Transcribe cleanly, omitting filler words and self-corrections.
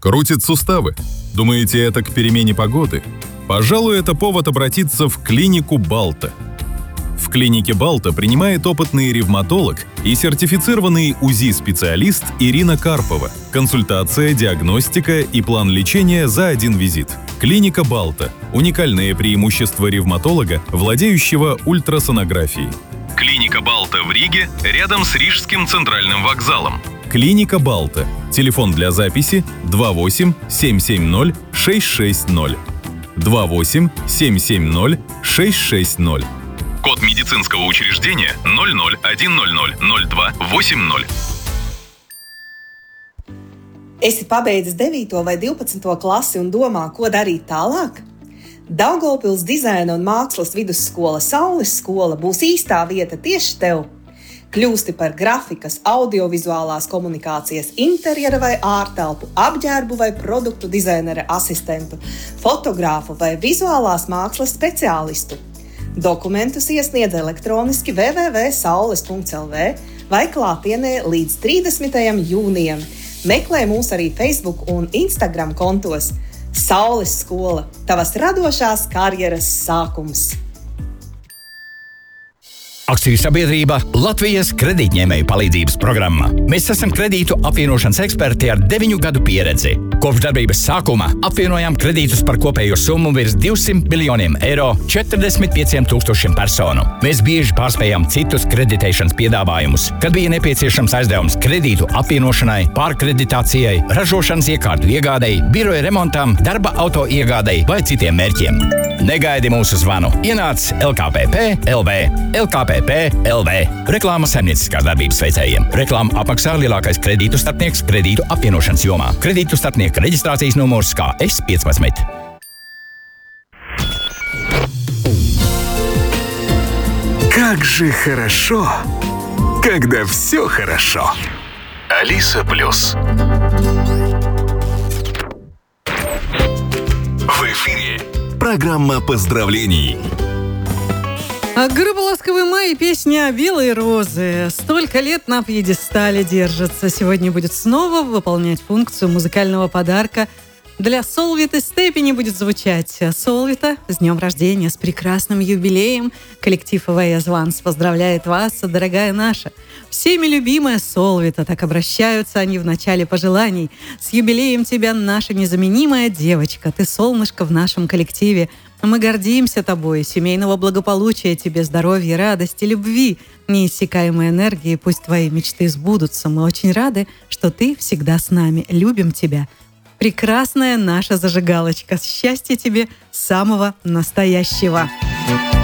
Крутит суставы? Думаете, это к перемене погоды? Пожалуй, это повод обратиться в клинику Балта. В клинике Балта принимает опытный ревматолог и сертифицированный УЗИ-специалист Ирина Карпова. Консультация, диагностика и план лечения за один визит. Клиника Балта – уникальное преимущество ревматолога, владеющего ультрасонографией. Клиника Балта в Риге, рядом с Рижским центральным вокзалом. Клиника Балта. Телефон для записи 28 770 660. 28 770 660. Код медицинского учреждения 0010000280. Esi pabeidzis 9. vai 12. klasi un domā, ko darīt tālāk? Daugavpils dizaina un mākslas vidusskola Saules skola būs īstā vieta tieši tev. Kļūsti par grafikas, audiovizuālās komunikācijas, interjera vai ārtelpu, apģērbu vai produktu dizainera asistentu, fotogrāfu vai vizuālās mākslas speciālistu. Dokumentus iesniedz elektroniski www.saules.lv vai klātienē līdz 30. jūnijam. Meklē mūs arī Facebook un Instagram kontos. Saules skola – tavas radošās karjeras sākums. Akciju sabiedrība Latvijas kredītņēmēju palīdzības programma. Mēs esam kredītu apvienošanas eksperti ar 9 gadu pieredzi. Kopš darbības sākuma apvienojām kredītus par kopējo summu virs 200 miljoniem eiro 45 000 personu. Mēs bieži pārspējām citus kreditēšanas piedāvājumus, kad bija nepieciešams aizdevums kredītu apvienošanai, pārkreditācijai, ražošanas iekārtu iegādei, biroja remontam, darba auto iegādei vai citiem mērķiem. Negaidi mūsu zvanu. Ienāc LKPP LV. LKPP LV. Reklāma saimnieciskās darbības veicējiem. Reklāmu apmaksā lielākais kredītu starpnieks kredītu apvienošanas jomā. Kredītu starpnieka reģistrācijas numurs KS15. Как же хорошо, когда все хорошо. Алиса Плюс. В эфире программа поздравлений. Группа «Ласковый май» и песня «Белые розы» столько лет на пьедестале держатся. Сегодня будет снова выполнять функцию музыкального подарка. Для Солвиты степени будет звучать. Солвита, с днем рождения, с прекрасным юбилеем. Коллектив АВС Ванс поздравляет вас, дорогая наша. Всеми любимая Солвита, так обращаются они в начале пожеланий. С юбилеем тебя, наша незаменимая девочка. Ты солнышко в нашем коллективе. Мы гордимся тобой, семейного благополучия тебе, здоровья, радости, любви, неиссякаемой энергии. Пусть твои мечты сбудутся. Мы очень рады, что ты всегда с нами. Любим тебя. Прекрасная наша зажигалочка. Счастья тебе самого настоящего.